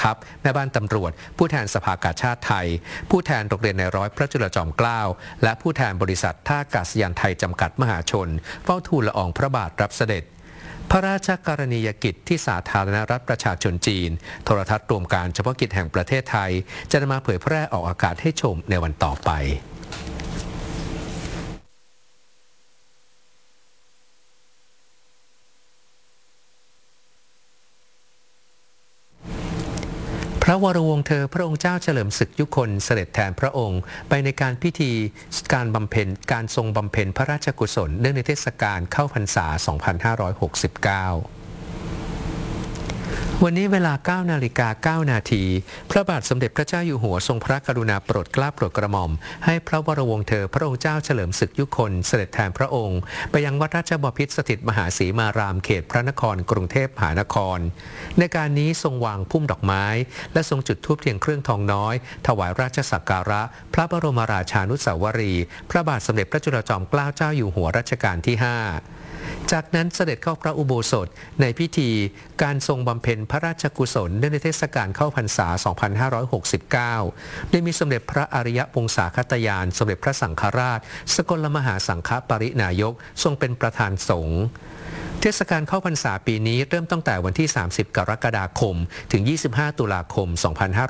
ทัพแม่บ้านตำรวจผู้แทนสภากาชาดไทยผู้แทนโรงเรียนในร้อยพระจุลจอมเกล้าและผู้แทนบริษัทท่าอากาศยานไทยจำกัดมหาชนเฝ้าทูลละอองพระบาทรับเสด็จพระราชกรณียกิจที่สาธารณรัฐประชาชนจีนโทรทัศน์รวมการเฉพาะกิจแห่งประเทศไทยจะนำมาเผยแพร่ออกอากาศให้ชมในวันต่อไปพระวรวงศ์เธอพระองค์เจ้าเฉลิมศึกยุคนเสด็จแทนพระองค์ไปในการพิธีการทรงบำเพ็ญพระราชกุศลเนื่องในเทศกาลเข้าพรรษา 2569 วันนี้เวลา 9:09 นาทีพระบาทสมเด็จพระเจ้าอยู่หัวทรงพระกรุณาโปรดเกล้าโปรดกระหม่อมให้พระวรวงศ์เธอพระองค์เจ้าเฉลิมศึกยุคนเสด็จแทนพระองค์ไปยังวัดราชบพิตรสถิตมหาศรีมารามเขตพระนครกรุงเทพมหานครในการนี้ทรงวางพุ่มดอกไม้และทรงจุดธูปเทียนเครื่องทองน้อยถวายราชสักการะพระบรมราชานุสาวรีย์พระบาทสมเด็จพระจุลจอมเกล้าเจ้าอยู่หัวรัชกาลที่ 5จากนั้นเสด็จเข้าพระอุโบสถในพิธีการทรงบำเพ็ญพระราชกุศลเนื่องในเทศกาลเข้าพรรษา 2569 โดยมีสมเด็จพระอริยวงศาคตยานสมเด็จพระสังฆราชสกลมหาสังฆปรินายกทรงเป็นประธานสงฆ์เทศกาลเข้าพรรษาปีนี้เริ่มตั้งแต่วันที่ 30 กรกฎาคมถึง 25 ตุลาคม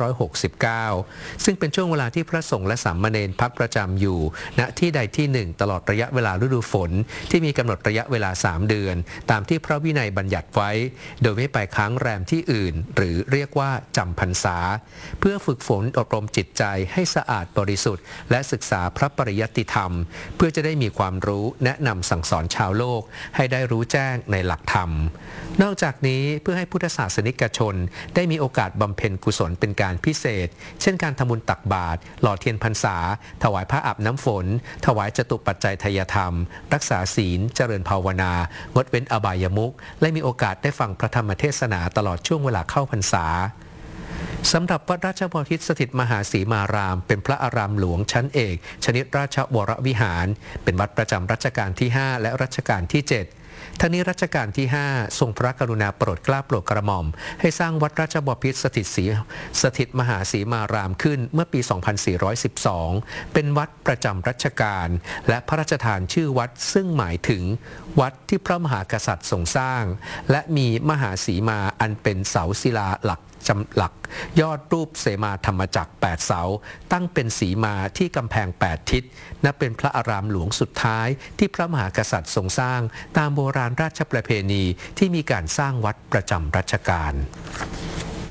2569 ซึ่งเป็นช่วงเวลาที่พระสงฆ์และสามเณรพักประจำอยู่ณที่ใดที่หนึ่งตลอดระยะเวลาฤดูฝนที่มีกำหนดระยะเวลา 3 เดือนตามที่พระวินัยบัญญัติไว้โดยไม่ไปค้างแรมที่อื่นหรือเรียกว่าจำพรรษาเพื่อฝึกฝนอบรมจิตใจให้สะอาดบริสุทธิ์และศึกษาพระปริยัติธรรมเพื่อจะได้มีความรู้แนะนำสั่งสอนชาวโลกให้ได้รู้แจ้งในหลักธรรมนอกจากนี้เพื่อให้พุทธศาสนิกชนได้มีโอกาสบำเพ็ญกุศลเป็นการพิเศษเช่นการทำบุญตักบาตรหล่อเทียนพรรษาถวายผ้าอาบน้ำฝนถวายจตุปัจจัยทายธรรมรักษาศีลเจริญภาวนางดเว้นอบายมุขและมีโอกาสได้ฟังพระธรรมเทศนาตลอดช่วงเวลาเข้าพรรษาสำหรับวัดราชบพิตรสถิตมหาศรีมารามเป็นพระอารามหลวงชั้นเอกชนิดราชวรวิหารเป็นวัดประจำรัชกาลที่ 5 และรัชกาลที่ 7ทั้งนี้รัชกาลที่ 5 ทรงพระกรุณาโปรดเกล้าโปรดกระหม่อมให้สร้างวัดราชบพิตรสถิตมหาศรีมารามขึ้นเมื่อปี 2412 เป็นวัดประจำรัชกาลและพระราชทานชื่อวัดซึ่งหมายถึงวัดที่พระมหากษัตริย์ทรงสร้างและมีมหาศรีมาอันเป็นเสาศิลาหลักจำหลักยอดรูปเสมาธรรมจักร8เสาตั้งเป็นสีมาที่กำแพง8ทิศนับเป็นพระอารามหลวงสุดท้ายที่พระมหากษัตริย์ทรงสร้างตามโบราณราชประเพณีที่มีการสร้างวัดประจำรัชกาล